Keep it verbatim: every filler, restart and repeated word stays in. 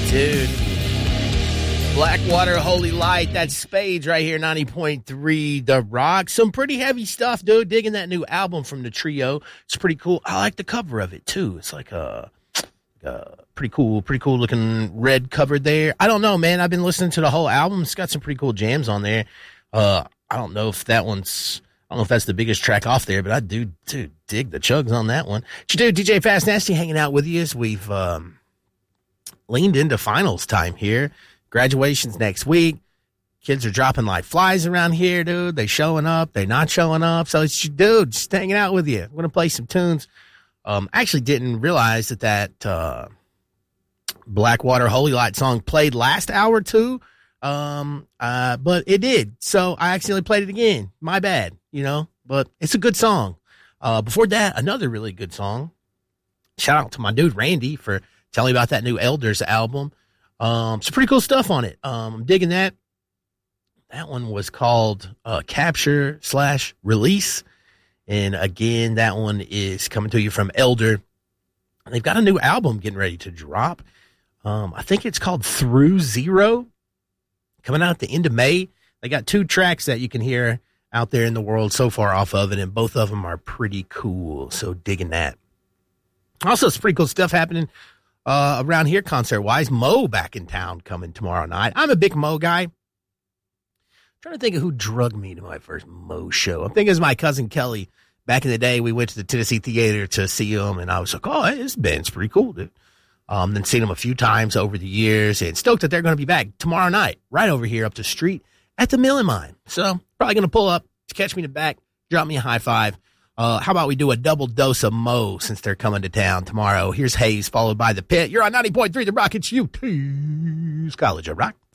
Dude. Blackwater, Holy Light, that's Spades right here, ninety point three The Rock. Some pretty heavy stuff, dude. Digging that new album from the trio. It's pretty cool. I like the cover of it, too. It's like a, a pretty cool, pretty cool looking red cover there. I don't know, man. I've been listening to the whole album. It's got some pretty cool jams on there. Uh, I don't know if that one's, I don't know if that's the biggest track off there, but I do, do dig the chugs on that one. What you do, D J Fast Nasty, hanging out with you as we've um, leaned into finals time here. Graduation's next week. Kids are dropping like flies around here, dude. They showing up. They not showing up. So it's, dude, just hanging out with you. I'm going to play some tunes. Um, actually didn't realize that that uh, Blackwater Holy Light song played last hour too. Um, uh, but it did. So I accidentally played it again. My bad, you know, but it's a good song. Uh, before that, another really good song. Shout out to my dude Randy for telling me about that new Elders album. Um, some pretty cool stuff on it. Um, I'm digging that. That one was called, uh, Capture slash Release. And again, that one is coming to you from Elder. They've got a new album getting ready to drop. Um, I think it's called Through Zero, coming out at the end of May. They got two tracks that you can hear out there in the world so far off of it, and both of them are pretty cool. So digging that. Also, some pretty cool stuff happening Uh, around here concert-wise. Mo back in town coming tomorrow night. I'm a big Mo guy. I'm trying to think of who drugged me to my first Mo show. I'm thinking it was my cousin Kelly. Back in the day, we went to the Tennessee Theater to see him, and I was like, oh, hey, this band's pretty cool, dude. Um, then seen him a few times over the years, and stoked that they're going to be back tomorrow night, right over here up the street at the Mill and Mine. So probably going to pull up to catch me in the back, drop me a high five. Uh, how about we do a double dose of Mo since they're coming to town tomorrow? Here's Hayes, followed by The Pit. You're on ninety point three The Rock. It's U T's College of Rock.